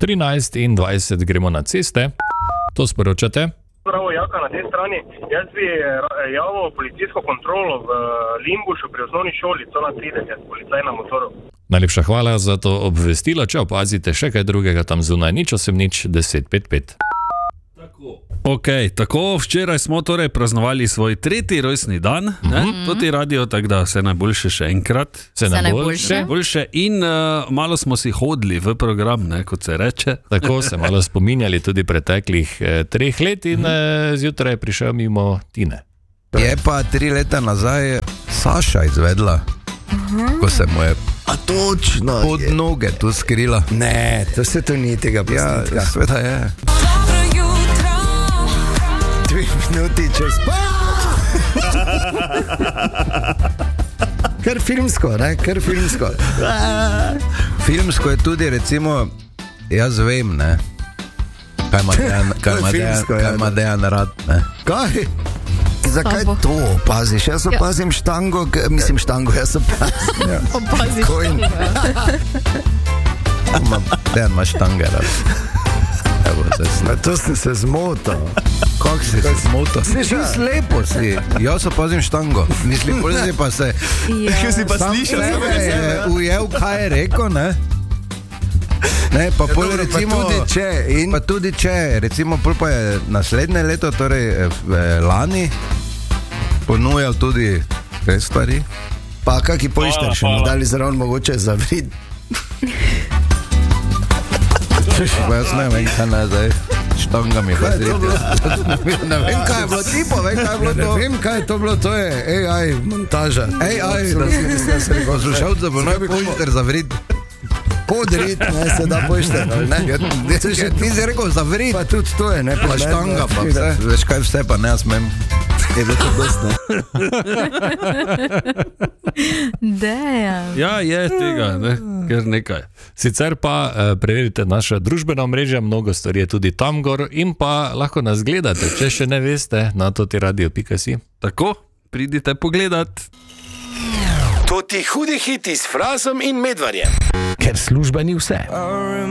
13:20 gremo na ceste. To sporočate. Bravo, Jaka na tej strani. Jaz bi javil policijsko kontrolo v Limbušu pri osnovni šoli, cona 30, policaj na motoru. Najlepša hvala za to obvestilo. Če opazite še kaj drugega tam zunaj, 08-1055. Ok, tako včeraj smo torej praznovali svoj 3. rojstni dan, to ti radio, tako da vse najboljše še enkrat. Vse najboljše. In malo smo si hodili v program, ne, kot se reče. Tako se malo spominjali tudi preteklih 3 let in zjutraj je prišel mimo Tine. Je pa 3 leta nazaj Saša izvedla, ko se mu je pod noge tu skrila. Ne, to se to ni tega posnetka. Ja, sveda je. 2 minuti čez Kar filmsko, ne? Kar filmsko. Filmsko je tudi, recimo, jaz vem, ne, kaj ima Dejan rad, ne. Kaj? Zakaj to opaziš? Jaz opazim štango, jaz opazim kojn. Dejan ima štange rad. To si se zmotil. Kako si se zmotil? Si lepo si. Jaz opazim štango. Mislim, bolj si pa se... Kaj si pa slišal? Ujel, kaj je rekel, ne? Ne, pa pol recimo... Pa tudi če, recimo, pol pa je naslednje leto, torej lani, ponujal tudi te stvari. Pa kaki pošter še mu dali zraven mogoče zavrit. Pa jaz ne vem, kaj nazaj štangami hazriti. Ne vem, kaj je bilo tipo, ne vem, kaj je to bilo, to je AI montaža. AI, da se rekel, slušalce bo naj pošter zavrit. Podrit, ne, se da pošter, ne? Ti si rekel zavrit. Pa tudi to je, ne? Pa štanga pa vse. Veš kaj vse, pa ne jaz smem. Je bilo to dost, ne? Dejan. Ja, je tega, ne, ker nekaj. Sicer pa preverite naša družbena omrežja, mnogo stvari je tudi tam gor in pa lahko nas gledate, če še ne veste, na totiradio.si. Tako, pridite pogledat. Toti hudi hiti s Frazom in Medvarjem. Ker služba ni vse.